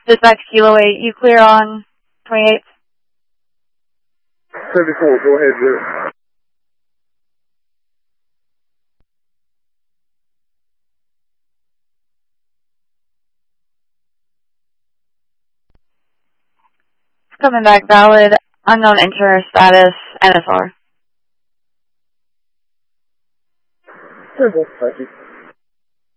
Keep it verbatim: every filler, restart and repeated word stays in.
Dispatch Kilo eight, you clear on twenty-eighth? seventy-four, go ahead, Zero. Coming back valid, unknown insurance status, N S R. Simple, thank you.